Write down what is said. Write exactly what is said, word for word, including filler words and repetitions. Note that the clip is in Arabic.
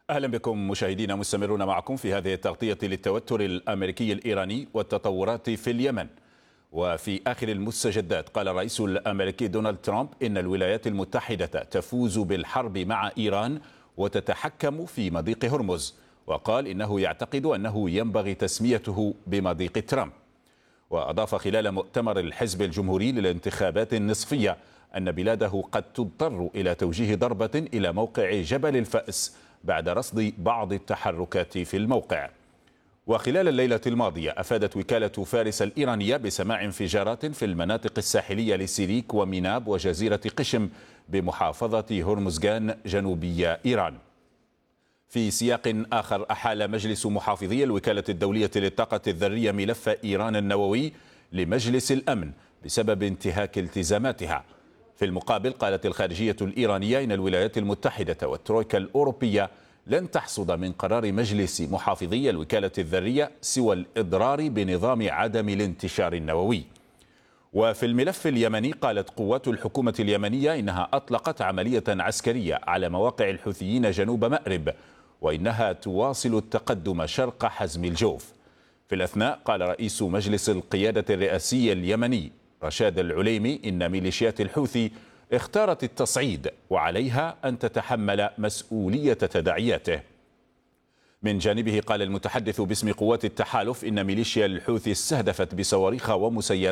أهلا بكم مشاهدينا، مستمرون معكم في هذه التغطية للتوتر الأمريكي الإيراني والتطورات في اليمن. وفي آخر المستجدات قال الرئيس الأمريكي دونالد ترامب إن الولايات المتحدة تفوز بالحرب مع إيران وتتحكم في مضيق هرمز، وقال إنه يعتقد أنه ينبغي تسميته بمضيق ترامب. وأضاف خلال مؤتمر الحزب الجمهوري للانتخابات النصفية أن بلاده قد تضطر إلى توجيه ضربة إلى موقع جبل الفأس بعد رصد بعض التحركات في الموقع. وخلال الليلة الماضية أفادت وكالة فارس الإيرانية بسماع انفجارات في المناطق الساحلية لسيريك وميناب وجزيرة قشم بمحافظة هرمزغان جنوبي إيران. في سياق آخر، أحال مجلس محافظي الوكالة الدولية للطاقة الذرية ملف إيران النووي لمجلس الأمن بسبب انتهاك التزاماتها. في المقابل قالت الخارجية الإيرانية إن الولايات المتحدة والترويكا الأوروبية لن تحصد من قرار مجلس محافظي الوكالة الذرية سوى الإضرار بنظام عدم الانتشار النووي. وفي الملف اليمني قالت قوات الحكومة اليمنية إنها أطلقت عملية عسكرية على مواقع الحوثيين جنوب مأرب، وإنها تواصل التقدم شرق حزم الجوف. في الأثناء قال رئيس مجلس القيادة الرئاسي اليمني رشاد العليمي إن ميليشيات الحوثي اختارت التصعيد وعليها أن تتحمل مسؤولية تداعياته. من جانبه قال المتحدث باسم قوات التحالف إن ميليشيا الحوثي استهدفت بصواريخ ومسيرات